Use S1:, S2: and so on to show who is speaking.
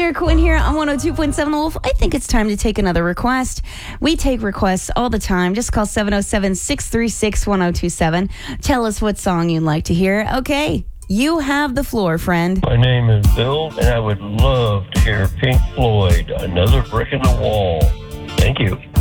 S1: Sarah Quinn here on 102.7 The Wolf. I think it's time to take another request. We take requests all the time. Just call 707-636-1027. Tell us what song you'd like to hear. Okay, you have the floor, friend.
S2: My name is Bill, and I would love to hear Pink Floyd, Another Brick in the Wall. Thank you.